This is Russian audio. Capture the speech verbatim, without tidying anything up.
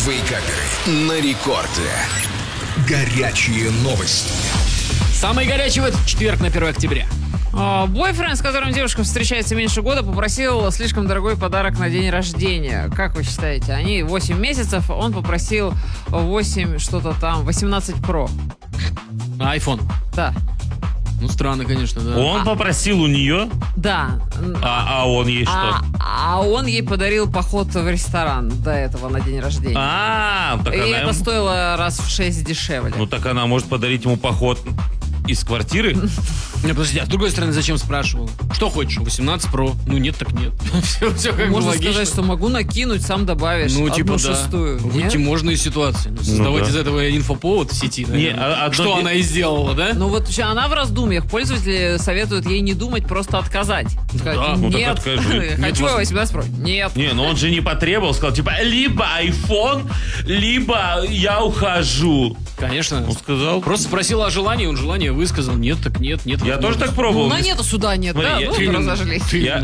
Вейкаперы на рекорде. Горячие новости. Самый горячий в этот четверг на первое октября. А, бойфренд, с которым девушка встречается меньше года, попросил слишком дорогой подарок на день рождения. Как вы считаете? Они восемь месяцев, он попросил восемь, что-то там, восемнадцать Pro. Айфон. Да. Ну, странно, конечно, да. Он А. попросил у нее, Да. а, а он ей А, что? а он ей подарил поход в ресторан до этого на день рождения. А, так И она это ему- стоило раз в шесть дешевле. Ну так она может подарить ему поход из квартиры. Не, подожди, а с другой стороны, зачем спрашивал? Что хочешь? восемнадцать Pro? Ну, нет, так нет. все, все как бы Можно логично. сказать, что могу накинуть, сам добавишь. Ну, одну типа, да. шестую. Выйти Нет? можно из ситуации. Ну, создавать да. из этого инфоповод в сети, Не, наверное. а- одно Что де- она и сделала, да? Ну вот ща она в раздумьях. Пользователи советуют ей не думать, просто отказать. Сказать, да, ну так нет, откажи. Нет, хочу вас- восемнадцать Pro. Нет. Не, ну он же не потребовал, сказал, типа, либо iPhone, либо я ухожу. Конечно. Он сказал. Просто спросил о желании, он желание высказал. Нет, так нет, нет. Я тоже возможности. так пробовал. Ну, на нету суда нет, Смотри, да? я- Ну, ты- разошлись. Я,